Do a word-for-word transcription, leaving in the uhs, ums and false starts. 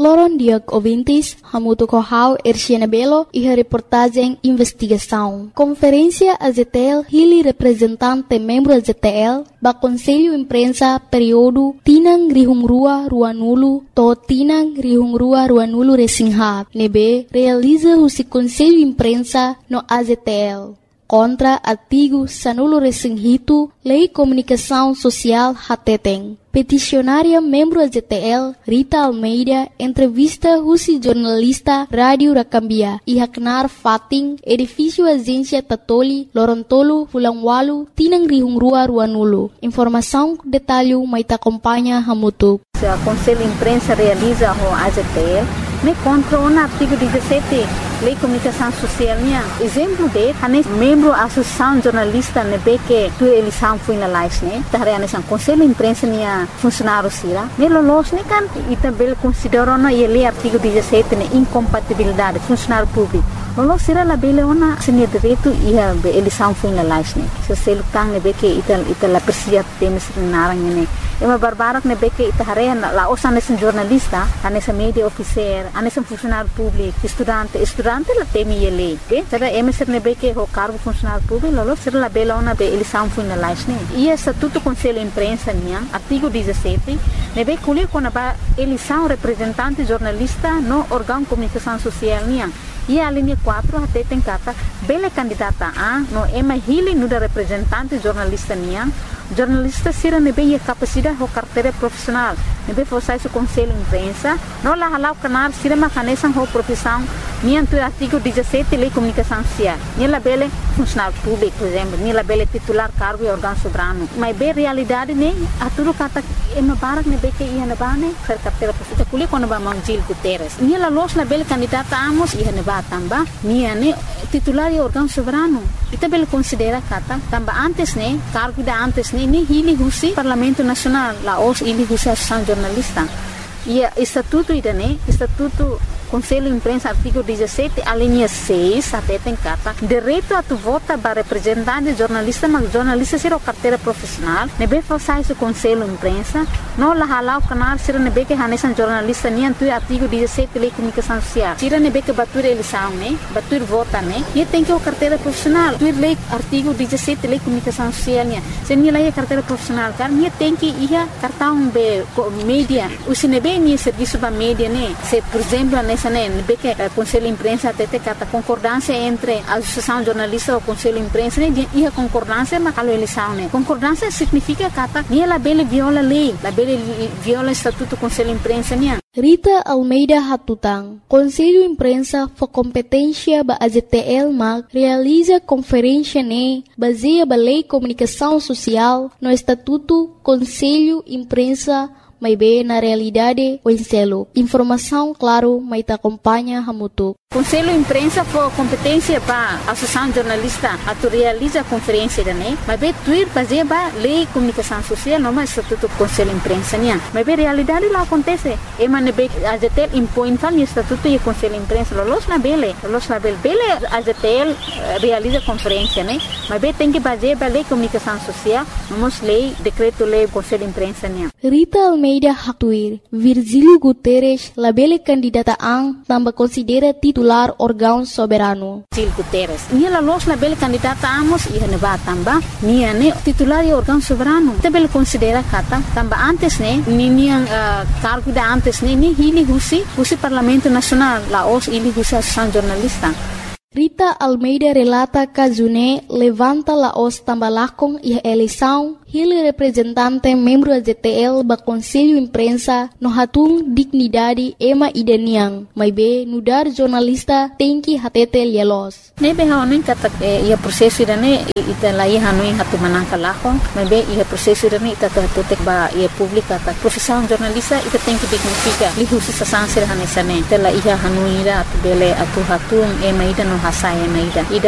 Loron Diag Ouvintes, Hamuto Kohau, Erciana Belo e a reportagem Investigação. Conferência A Z T L, Hili representante membro A Z T L, ba Conselho Imprensa período Tinang Rihungrua Ruanulu, to Tinang Rihungrua Ruanulu Resinghat, nebe realiza o Conselho Imprensa no A Z T L. Contra artigo Sanulo Resinghito, Lei Comunicação Social Hateteng. Peticionária membro A Z T L, Rita Almeida, entrevista Rusi jornalista Rádio Rakambia, e Haknar Fating, edifício Agência Tatoli, Lorontolo, Fulangwalu, Tinang Rihungrua Ruanulu. Informação, detalhe, mais acompanha Hamutu. O Conselho Imprensa realiza o A Z T L, me contra o artigo dezessete, Lei Comunicação Social. Exemplo de, hane membro da Associação Jornalista nebe que tu eleição foi na live, né? Tarreane sang Conselho Imprensa nia funcionário sira. Me lolos ne kan ita bel considero na ele artigo dezessete ne incompatibilidade funcionário público. Lolos sira la bele ona senia direito ia be eleição foi na live, né? Se selu tang nebe que ita ita la persia temes narang ne. Ema barbarak nebe que ita hare la osan nesen jornalista, anesa media officer, anesa funcionário público, estudante, estudante la temi ele, okay? Será emeser nebe que o cargo funcionário público, lolo será la bela ona be eleição foi na live, né? E estatuto Conselho Imprensa nia, artigo dezessete, nebe colher quando ba eleição representante jornalista no órgão comunicação social nia. E a linha quatro até tem cata bela candidata a no ema hili no da representante jornalista nia. Jornalista sira nebe a capacidade ou carteira profissional. Nebe forçar o Conselho Imprensa, não lá halau canal sira macanesan ou profissão nia do artigo dezessete Lei Comunicação Social. Nia la bela funcionário público, por exemplo, nia la bela titular cargo e órgão soberano. Mas bem realidade ne a tudo cata ema barak nebe que ia na bane ser carteira profissional. Kuli quando ba Mangil Guterres. Nia la los la bela candidata amos ia na tamba nia ne titular e órgão soberano. Ita bela considera kata tamba antes ne cargo da antes ne ni hili husi Parlamento Nacional la os hili husi Associação Jornalista. E estatuto ida ne estatuto Conselho Imprensa artigo dezessete a linha seis até tem cata direito a tu vota para representante jornalista mas jornalista ser o carteira profissional nebe falsar o Conselho Imprensa não la halau canal ser nebe que hanesan jornalista ni antu artigo dezessete Lei Comunicação Social tira nebe que batur eleição né batur vota né e tem que o carteira profissional tu lei artigo dezessete Lei Comunicação Social né se ni lei carteira profissional car ni tem que ia cartão be mídia o sinebe ni serviço ba mídia né se por exemplo nessa né que o Conselho Imprensa até tem cata concordância entre a Associação Jornalista e o Conselho Imprensa né e a concordância mas a eleição né concordância significa cata ni la bela viola lei la bela viola estatuto Conselho Imprensa né. Rita Almeida Hatutang, Conselho Imprensa for competência ba A Z T L mag realiza conferência ne baseia ba Lei Comunicação Social no Estatuto Conselho Imprensa mas bem na realidade o enselo. Informação, claro, mas te acompanha Hamutu. Conselho Imprensa for competência para a Associação Jornalista a tu realiza a conferência né mas bem tuir baseia ba Lei Comunicação Social não mais Estatuto Conselho Imprensa né mas bem realidade lá acontece e man bem A Z T L impõe tal Estatuto e Conselho Imprensa los na bele los na bele bele A Z T L realiza conferência né mas bem tem que baseia ba Lei Comunicação Social não lei decreto lei Conselho Imprensa né. Rita Almeida Hatuir, Virgílio Guterres, labele candidata ang tamba considera titular órgão soberano. Virgílio Guterres, nia la los labele candidata amos ia neba tamba, nia ne titular e órgão soberano. Tabele considera kata tamba antes ne, ni nia uh, cargo da antes ne, ni hili husi, husi Parlamento Nacional, la os hili husi Associação Jornalista. Rita Almeida relata que June levanta la os tambalakong e a eleição, ele representante membro da Z T L ba Conselho Imprensa no hatung dignidade ema ideniang, mas be nudar jornalista tem que hatete lielos. Nebe haonin kata ia proseso idane ita lai hanuin hatu manangka lakong, mas be ia proseso idane ita hatutek ba ia publika ta profissão jornalista ita tem que dignifica lihu sa sansir hanesane, ita la ia hanuin ida atu bele atu hatung ema ida no hasaya na ida.